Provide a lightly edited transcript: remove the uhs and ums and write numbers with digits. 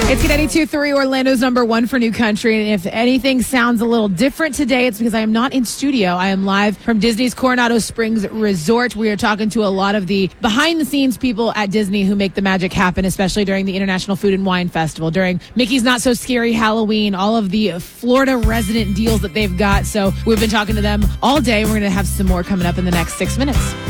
It's Good 92.3, Orlando's number one for new country. And if anything sounds a little different today, it's because I am not in studio. I am live from Disney's Coronado Springs Resort. We are talking to a lot of the behind-the-scenes people at Disney who make the magic happen, especially during the International Food and Wine Festival, during Mickey's Not So Scary Halloween, all of the Florida resident deals that they've got. So we've been talking to them all day. We're going to have some more coming up in the next 6 minutes.